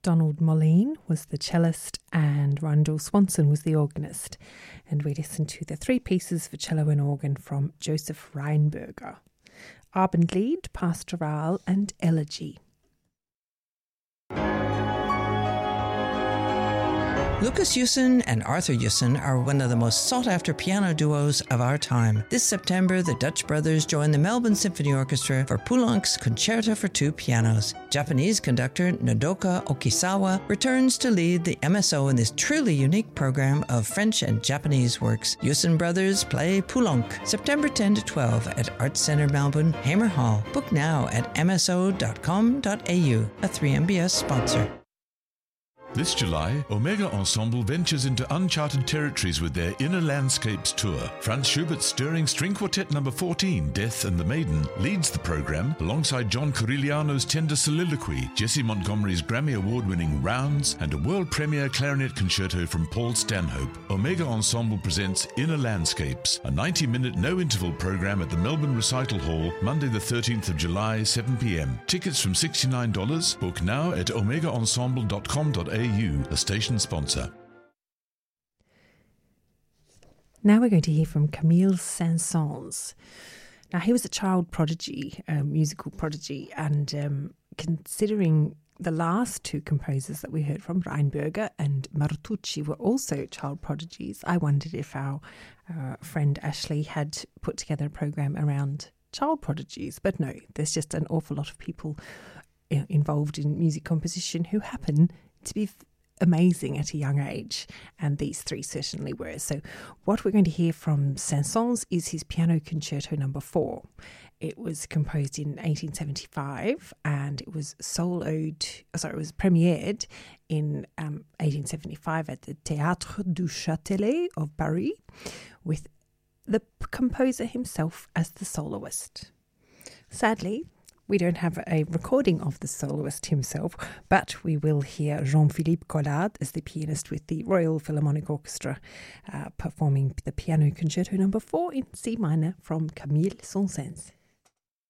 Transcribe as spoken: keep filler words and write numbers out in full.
Donald Moline was the cellist and Randall Swanson was the organist. And we listened to the three pieces for cello and organ from Joseph Reinberger: Abendlied, Pastoral and Elegy. Lucas Yusen and Arthur Yusen are one of the most sought-after piano duos of our time. This September, the Dutch brothers join the Melbourne Symphony Orchestra for Poulenc's Concerto for Two Pianos. Japanese conductor Nodoka Okisawa returns to lead the M S O in this truly unique program of French and Japanese works. Yusen brothers play Poulenc, September tenth to twelfth at Arts Centre Melbourne, Hamer Hall. Book now at m s o dot com dot a u, a three M B S sponsor. This July, Omega Ensemble ventures into uncharted territories with their Inner Landscapes tour. Franz Schubert's stirring string quartet number fourteen, Death and the Maiden, leads the program alongside John Corigliano's tender soliloquy, Jesse Montgomery's Grammy Award-winning Rounds, and a world premiere clarinet concerto from Paul Stanhope. Omega Ensemble presents Inner Landscapes, a ninety-minute no-interval program at the Melbourne Recital Hall, Monday the thirteenth of July, seven p m. Tickets from sixty-nine dollars. Book now at omega ensemble dot com dot a u, a station sponsor. Now we're going to hear from Camille Saint-Saëns. Now, he was a child prodigy, a musical prodigy, and um, considering the last two composers that we heard from, Reinberger and Martucci, were also child prodigies, I wondered if our uh, friend Ashley had put together a program around child prodigies. But no, there's just an awful lot of people involved in music composition who happen to be amazing at a young age, and these three certainly were. So what we're going to hear from Saint-Saëns is his Piano Concerto number four. It was composed in eighteen seventy-five, and it was soloed, sorry, it was premiered in um, eighteen seventy-five at the Théâtre du Châtelet of Paris, with the composer himself as the soloist. Sadly, we don't have a recording of the soloist himself, but we will hear Jean-Philippe Collard as the pianist with the Royal Philharmonic Orchestra uh, performing the Piano Concerto number four in C minor from Camille Saint-Saëns.